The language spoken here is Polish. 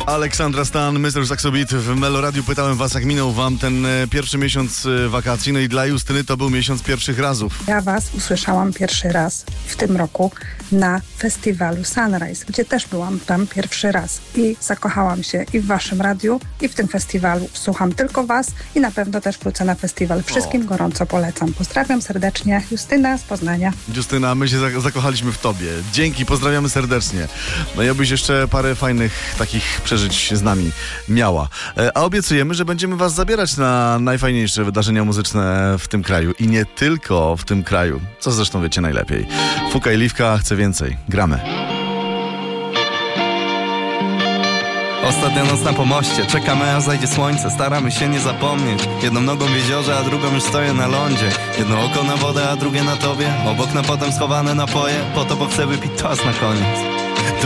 Aleksandra Stan, Mr. Saxo Beat w Meloradiu. Pytałem was, jak minął wam ten pierwszy miesiąc wakacji. No i dla Justyny to był miesiąc pierwszych razów. Ja was usłyszałam pierwszy raz w tym roku na festiwalu Sunrise, gdzie też byłam tam pierwszy raz. I zakochałam się i w waszym radiu, i w tym festiwalu. Słucham tylko was i na pewno też wrócę na festiwal. Wszystkim gorąco polecam. Pozdrawiam serdecznie. Justyna z Poznania. Justyna, my się zakochaliśmy w tobie. Dzięki, pozdrawiamy serdecznie. No i obyś jeszcze parę fajnych takich przeżyć z nami miała. A obiecujemy, że będziemy was zabierać na najfajniejsze wydarzenia muzyczne w tym kraju. I nie tylko w tym kraju. Co zresztą wiecie najlepiej. Fuka i Liwka chce więcej. Gramy. Ostatnia noc na pomoście, czekamy aż zajdzie słońce. Staramy się nie zapomnieć. Jedną nogą w jeziorze, a drugą już stoję na lądzie. Jedno oko na wodę, a drugie na tobie. Obok na potem schowane napoje. Po to, bo chcę wypić toast na koniec.